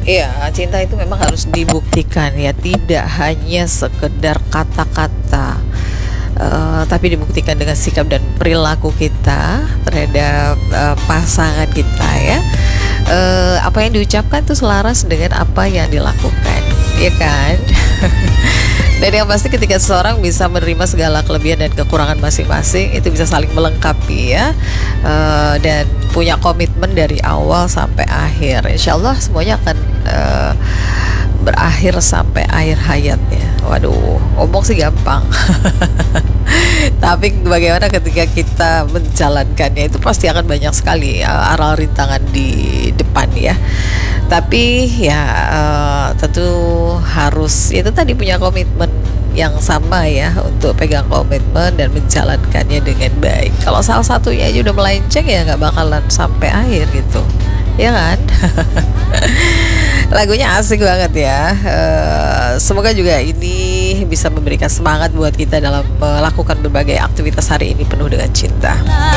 Iya, cinta itu memang harus dibuktikan ya, tidak hanya sekedar kata-kata, tapi dibuktikan dengan sikap dan perilaku kita terhadap pasangan kita ya. Apa yang diucapkan tuh selaras dengan apa yang dilakukan, ya kan? Dan yang pasti ketika seseorang bisa menerima segala kelebihan dan kekurangan masing-masing, itu bisa saling melengkapi ya. Dan punya komitmen dari awal sampai akhir, insya Allah semuanya akan berakhir sampai akhir hayatnya. Waduh, ngomong sih gampang. Tapi bagaimana ketika kita menjalankannya, itu pasti akan banyak sekali aral rintangan di depan ya. Tapi ya tentu harus itu tadi punya komitmen yang sama ya, untuk pegang komitmen dan menjalankannya dengan baik. Kalau salah satunya aja udah melenceng ya nggak bakalan sampai akhir gitu, ya kan? Lagunya asik banget ya. Semoga juga ini bisa memberikan semangat buat kita dalam melakukan berbagai aktivitas hari ini penuh dengan cinta.